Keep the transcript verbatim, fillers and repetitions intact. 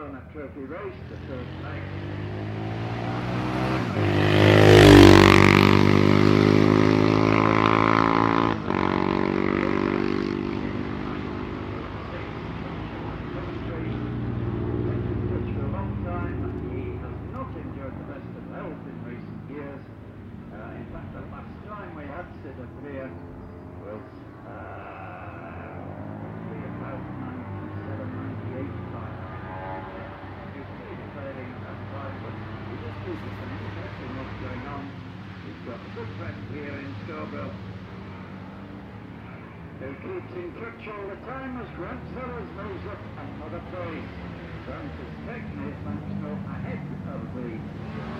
Barcelona Trophy race, the first leg. Sid Aprea was uh, about ninety-seven, ninety-eight time. He was pretty declaring at that time, but he just gives us an interesting what's going on. He's got a good friend here in Scarborough who keeps in touch all the time as Grant Sellers moves up another place. Grant has taken his Manchester ahead of the